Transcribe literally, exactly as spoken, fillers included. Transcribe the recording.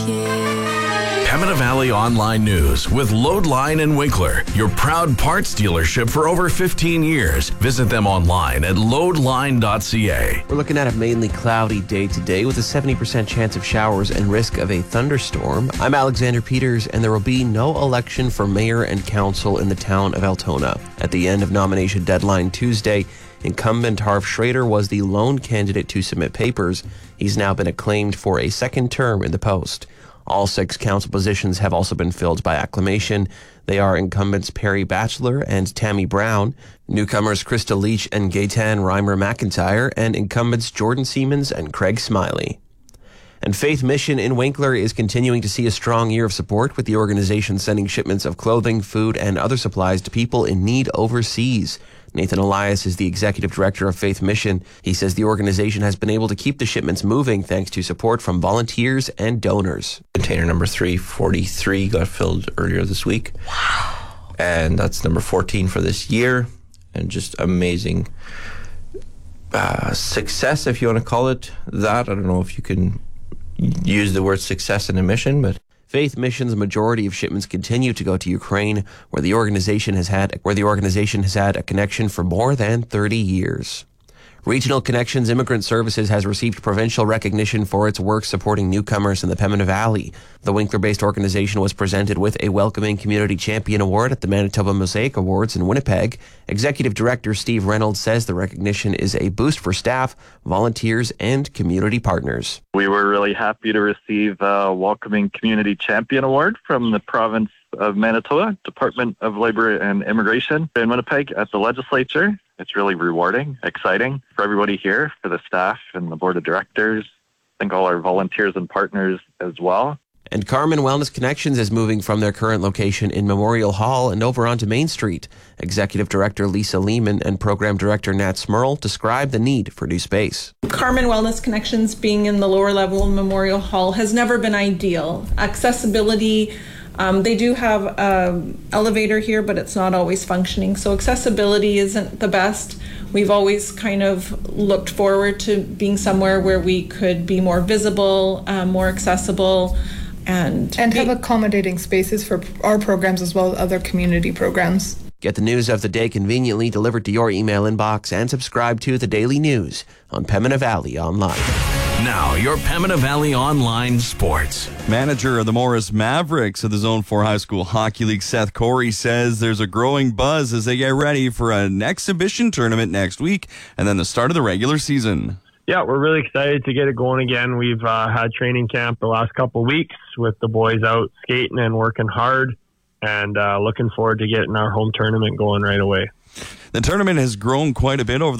Pembina Valley Online News with Loadline and Winkler, your proud parts dealership for over fifteen years. Visit them online at loadline dot c a. We're looking at a mainly cloudy day today with a seventy percent chance of showers and risk of a thunderstorm. I'm Alexander Peters, and there will be no election for mayor and council in the town of Altona. At the end of nomination deadline Tuesday, incumbent Harv Schrader was the lone candidate to submit papers. He's now been acclaimed for a second term in the post. All six council positions have also been filled by acclamation. They are incumbents Perry Batchelor and Tammy Brown, newcomers Krista Leach and Gaetan Reimer McIntyre, and incumbents Jordan Siemens and Craig Smiley. And Faith Mission in Winkler is continuing to see a strong year of support, with the organization sending shipments of clothing, food, and other supplies to people in need overseas. Nathan Elias is the executive director of Faith Mission. He says the organization has been able to keep the shipments moving thanks to support from volunteers and donors. Container number three forty-three got filled earlier this week. Wow. And that's number fourteen for this year. And just amazing uh, success, if you want to call it that. I don't know if you can use the word success in a mission, but Faith Mission's majority of shipments continue to go to Ukraine, where the organization has had where the organization has had a connection for more than thirty years. Regional Connections Immigrant Services has received provincial recognition for its work supporting newcomers in the Pembina Valley. The Winkler-based organization was presented with a Welcoming Community Champion Award at the Manitoba Mosaic Awards in Winnipeg. Executive Director Steve Reynolds says the recognition is a boost for staff, volunteers, and community partners. We were really happy to receive a Welcoming Community Champion Award from the province of Manitoba, Department of Labor and Immigration in Winnipeg at the legislature. It's really rewarding, exciting for everybody here, for the staff and the board of directors. I think all our volunteers and partners as well. And Carmen Wellness Connections is moving from their current location in Memorial Hall and over onto Main Street. Executive Director Lisa Lehman and Program Director Nat Smurl describe the need for new space. Carmen Wellness Connections being in the lower level of Memorial Hall has never been ideal. Accessibility, Um, they do have an elevator here, but it's not always functioning. So accessibility isn't the best. We've always kind of looked forward to being somewhere where we could be more visible, uh, more accessible, and... And be- have accommodating spaces for our programs as well as other community programs. Get the news of the day conveniently delivered to your email inbox and subscribe to The Daily News on Pembina Valley Online. Now, your Pembina Valley Online Sports. Manager of the Morris Mavericks of the Zone four High School Hockey League, Seth Corey, says there's a growing buzz as they get ready for an exhibition tournament next week and then the start of the regular season. Yeah, we're really excited to get it going again. We've uh, had training camp the last couple of weeks with the boys out skating and working hard, and uh, looking forward to getting our home tournament going right away. The tournament has grown quite a bit over the